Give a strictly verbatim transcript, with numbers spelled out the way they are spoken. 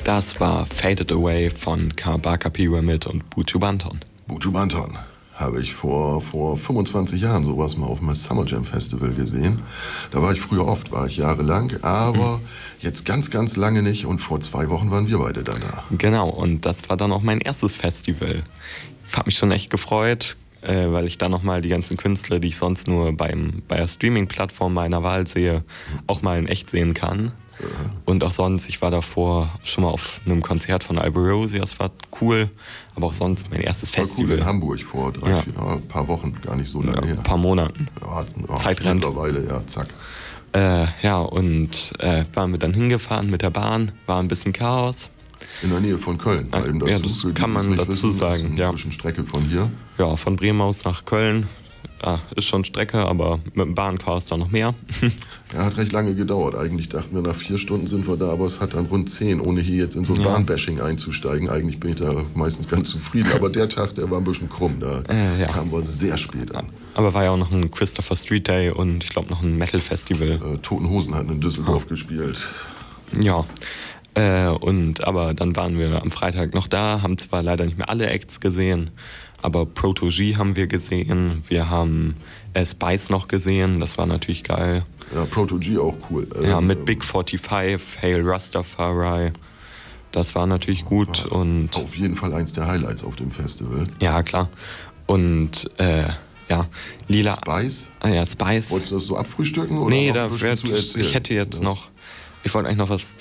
Das war Faded Away von Kabaka Pyramid und Buju Banton. Buju Banton habe ich vor, vor fünfundzwanzig Jahren sowas mal auf dem Summer Jam Festival gesehen. Da war ich früher oft, war ich jahrelang, aber mhm. jetzt ganz, ganz lange nicht und vor zwei Wochen waren wir beide dann da. Genau, und das war dann auch mein erstes Festival. Ich habe mich schon echt gefreut, äh, weil ich da nochmal die ganzen Künstler, die ich sonst nur beim, bei der Streaming-Plattform meiner Wahl sehe, mhm. auch mal in echt sehen kann. Und auch sonst, ich war davor schon mal auf einem Konzert von Alborosie, das war cool, aber auch sonst mein erstes war Festival. Cool in Hamburg vor drei, ja. vier, ja, ein paar Wochen, gar nicht so lange ja, her. Ein paar Monaten. Ja, ja, Zeit rennt. Mittlerweile, ja, zack. Äh, ja, und äh, waren wir dann hingefahren mit der Bahn, war ein bisschen Chaos. In der Nähe von Köln. Äh, eben dazu, ja, das kann man dazu wissen, sagen. Das ist ja. ein bisschen Strecke von hier. Ja, von Bremen aus nach Köln. Ja, ist schon Strecke, aber mit dem Bahnchaos da noch mehr. Ja, hat recht lange gedauert. Eigentlich dachten wir, nach vier Stunden sind wir da, aber es hat dann rund zehn, ohne hier jetzt in so ein ja. Bahnbashing einzusteigen. Eigentlich bin ich da meistens ganz zufrieden, aber der Tag, der war ein bisschen krumm. Da äh, ja. kamen wir sehr spät an. Aber war ja auch noch ein Christopher Street Day und ich glaube noch ein Metal-Festival. Äh, Toten Hosen hatten in Düsseldorf ja. gespielt. Ja, äh, und aber dann waren wir am Freitag noch da, haben zwar leider nicht mehr alle Acts gesehen, aber Proto-G haben wir gesehen, wir haben äh, Spice noch gesehen, das war natürlich geil. Ja, Proto-G auch cool. Ja, ähm, mit Big forty-five, Hail Rastafari, das war natürlich gut. War und auf jeden Fall eins der Highlights auf dem Festival. Ja, klar. Und äh, ja, Lila... Spice? Ah ja, Spice. Wolltest du das so abfrühstücken? Oder nee, da wär, ich hätte jetzt das noch... Ich wollte eigentlich noch was